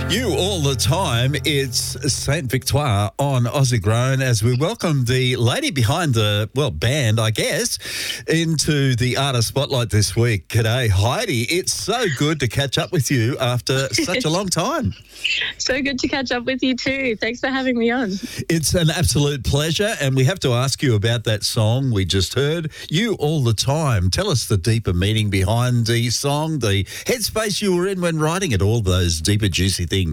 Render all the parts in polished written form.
You all the time, it's Saint Victoire on Aussie Grown as we welcome the lady behind the, band, I guess, into the Artist Spotlight this week. G'day, Heidi. It's so good to catch up with you after such a long time. So good to catch up with you too. Thanks for having me on. It's an absolute pleasure, and we have to ask you about that song we just heard, You All the Time. Tell us the deeper meaning behind the song, the headspace you were in when writing it, all those deeper, juicy things.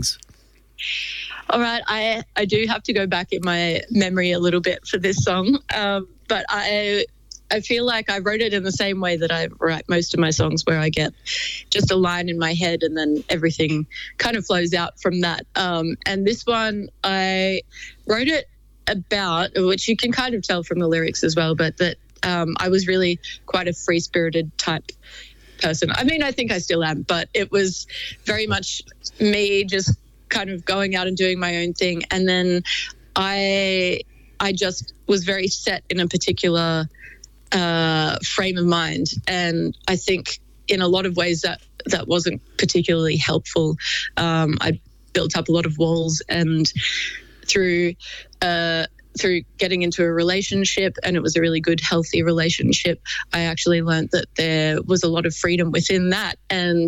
All right, I do have to go back in my memory a little bit for this song, but I feel like I wrote it in the same way that I write most of my songs, where I get just a line in my head and then everything kind of flows out from that. And this one, I wrote it about, which you can kind of tell from the lyrics as well, but that I was really quite a free-spirited type person. I mean, I think I still am, but it was very much me just kind of going out and doing my own thing. And then I just was very set in a particular frame of mind. And I think in a lot of ways that wasn't particularly helpful. I built up a lot of walls, and through getting into a relationship, and it was a really good, healthy relationship, I actually learned that there was a lot of freedom within that, and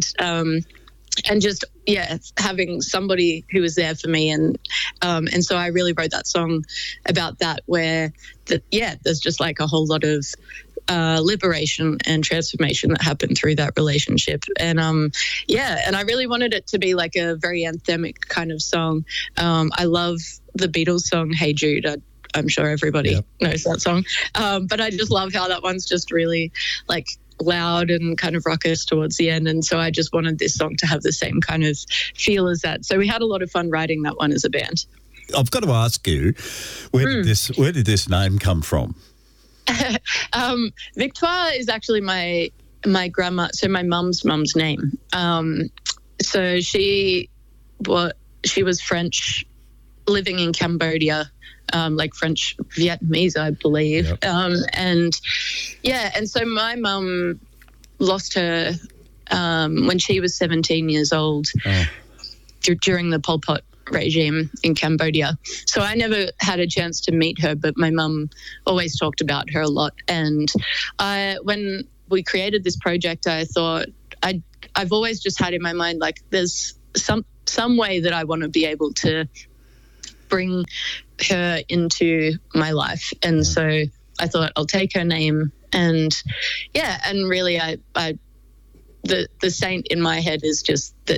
just having somebody who was there for me, and so I really wrote that song about that, where there's just like a whole lot of liberation and transformation that happened through that relationship, and and I really wanted it to be like a very anthemic kind of song. I love the Beatles song Hey Jude. I'm sure everybody knows that song, but I just love how that one's just really like loud and kind of raucous towards the end, and so I just wanted this song to have the same kind of feel as that. So we had a lot of fun writing that one as a band. I've got to ask you, where did this name come from? Victoire is actually my grandma, so my mum's name. So she was French, living in Cambodia, like French Vietnamese, I believe. Yep. And so my mum lost her when she was 17 years old during the Pol Pot regime in Cambodia. So I never had a chance to meet her, but my mum always talked about her a lot. And when we created this project, I thought I've always just had in my mind, like, there's some way that I want to be able to bring her into my life. And so I thought I'll take her name, and really the saint in my head is just that.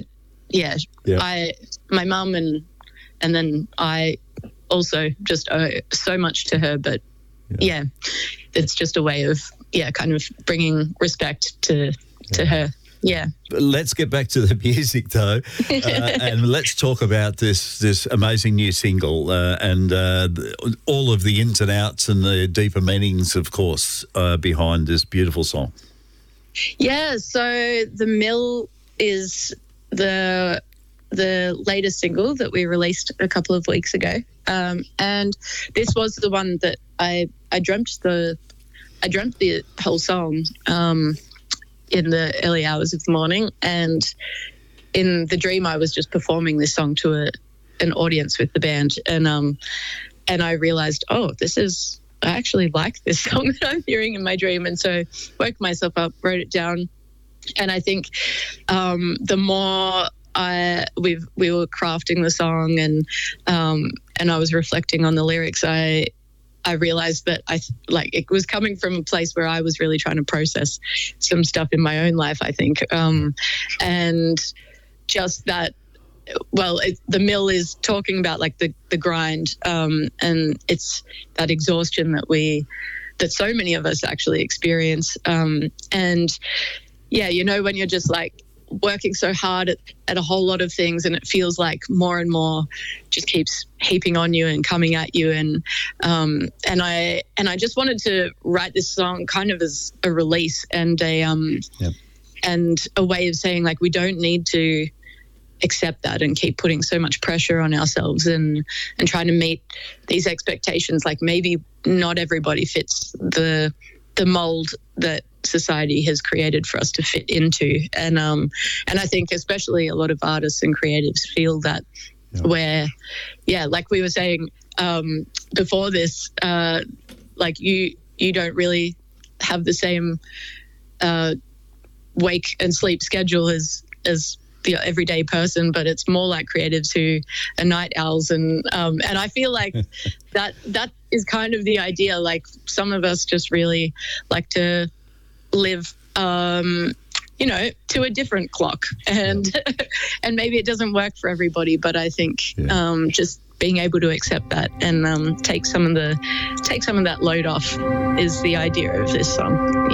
My mum and then I also just owe so much to her, but it's just a way of kind of bringing respect to her. Yeah. Let's get back to the music, though, and let's talk about this amazing new single and all of the ins and outs and the deeper meanings, of course, behind this beautiful song. Yeah, so The Mill is the latest single that we released a couple of weeks ago, and this was the one that I dreamt the whole song in the early hours of the morning, and in the dream I was just performing this song to an audience with the band, and I realized, I actually like this song that I'm hearing in my dream, and so woke myself up, wrote it down, and I think the more we were crafting the song and I was reflecting on the lyrics, I realized that it was coming from a place where I was really trying to process some stuff in my own life, I think. And just that, the mill is talking about like the grind, and it's that exhaustion that so many of us actually experience. And when you're just like working so hard at a whole lot of things, and it feels like more and more just keeps heaping on you and coming at you, and I just wanted to write this song kind of as a release and and a way of saying, like, we don't need to accept that and keep putting so much pressure on ourselves and trying to meet these expectations. Like, maybe not everybody fits the the mold that society has created for us to fit into. And I think especially a lot of artists and creatives feel that where, like we were saying before this, like you don't really have the same wake and sleep schedule as the everyday person, but it's more like creatives who are night owls, and I feel like that is kind of the idea. Like some of us just really like to live to a different clock, and and maybe it doesn't work for everybody, but I think just being able to accept that and take some of that load off is the idea of this song.